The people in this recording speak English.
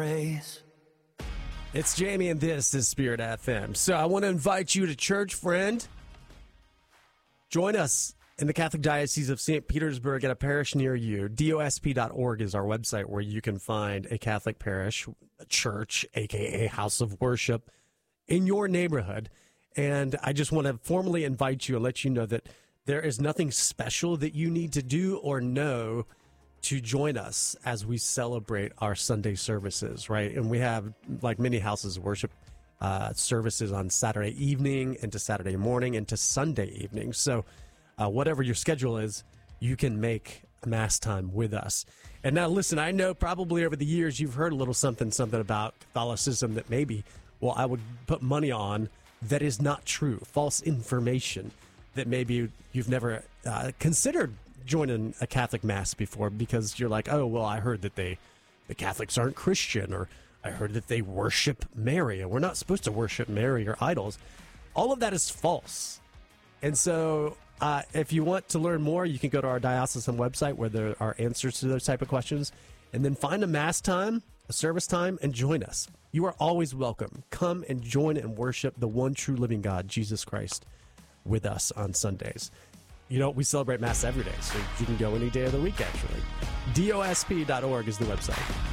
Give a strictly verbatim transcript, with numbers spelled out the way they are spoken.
Praise. It's Jamie, and this is Spirit F M. So I want to invite you to church, friend. Join us in the Catholic Diocese of Saint Petersburg at a parish near you. D O S P dot org is our website where you can find a Catholic parish, a church, a k a house of worship in your neighborhood. And I just want to formally invite you and let you know that there is nothing special that you need to do or know to join us as we celebrate our Sunday services, right? And we have, like many houses of worship, uh, services on Saturday evening into Saturday morning into Sunday evening. So uh, whatever your schedule is, you can make Mass time with us. And now listen, I know probably over the years you've heard a little something, something about Catholicism that maybe, well, I would put money on that is not true, false information that maybe you've never uh, considered joining a Catholic Mass before because you're like, oh, well, I heard that they, the Catholics aren't Christian, or I heard that they worship Mary, and we're not supposed to worship Mary or idols. All of that is false. And so uh, if you want to learn more, you can go to our diocesan website where there are answers to those type of questions, and then find a Mass time, a service time, and join us. You are always welcome. Come and join and worship the one true living God, Jesus Christ, with us on Sundays. You know, we celebrate Mass every day, so you can go any day of the week, actually. D O S P dot org is the website.